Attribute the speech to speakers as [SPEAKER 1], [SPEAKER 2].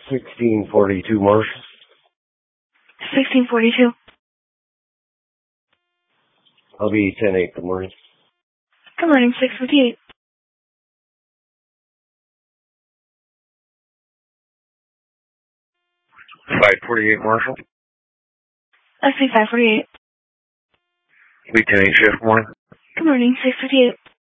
[SPEAKER 1] 1642 Marshall.
[SPEAKER 2] 1642.
[SPEAKER 1] I'll be 10-8. Good morning.
[SPEAKER 2] Good morning, 658.
[SPEAKER 1] 548 Marshall.
[SPEAKER 2] SC 548.
[SPEAKER 1] Be 10-8 shift. Morning.
[SPEAKER 2] Good morning, 658.